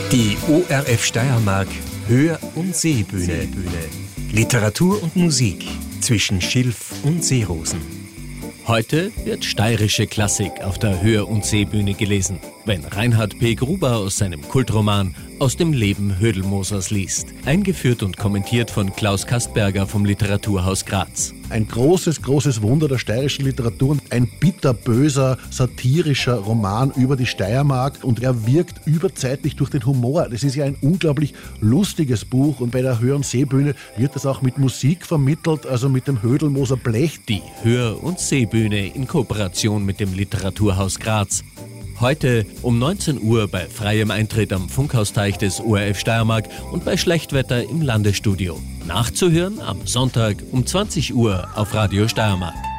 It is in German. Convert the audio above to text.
Die ORF Steiermark Hör- und Seebühne. Literatur und Musik zwischen Schilf und Seerosen. Heute wird steirische Klassik auf der Hör- und Seebühne gelesen, wenn Reinhard P. Gruber aus seinem Kultroman Aus dem Leben Hödelmosers liest. Eingeführt und kommentiert von Klaus Kastberger vom Literaturhaus Graz. Ein großes Wunder der steirischen Literatur. Ein bitterböser, satirischer Roman über die Steiermark. Und er wirkt überzeitlich durch den Humor. Das ist ja ein unglaublich lustiges Buch. Und bei der Hör- und Seebühne wird das auch mit Musik vermittelt, also mit dem Hödelmoser Blech. Die Hör- und Seebühne in Kooperation mit dem Literaturhaus Graz. Heute um 19 Uhr bei freiem Eintritt am Funkhausteich des ORF Steiermark und bei Schlechtwetter im Landesstudio. Nachzuhören am Sonntag um 20 Uhr auf Radio Steiermark.